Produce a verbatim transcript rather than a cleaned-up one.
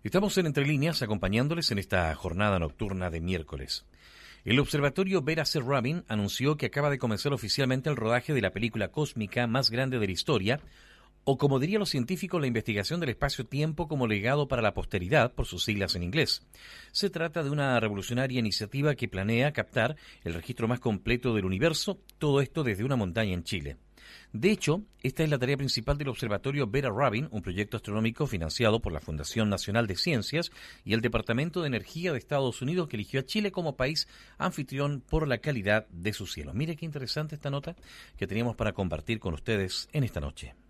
Estamos en Entre Líneas acompañándoles en esta jornada nocturna de miércoles. El Observatorio Vera C. Rubin anunció que acaba de comenzar oficialmente el rodaje de la película cósmica más grande de la historia, o como dirían los científicos, la investigación del espacio-tiempo como legado para la posteridad, por sus siglas en inglés. Se trata de una revolucionaria iniciativa que planea captar el registro más completo del universo, todo esto desde una montaña en Chile. De hecho, esta es la tarea principal del Observatorio Vera Rubin, un proyecto astronómico financiado por la Fundación Nacional de Ciencias y el Departamento de Energía de Estados Unidos, que eligió a Chile como país anfitrión por la calidad de su cielo. Mire qué interesante esta nota que teníamos para compartir con ustedes en esta noche.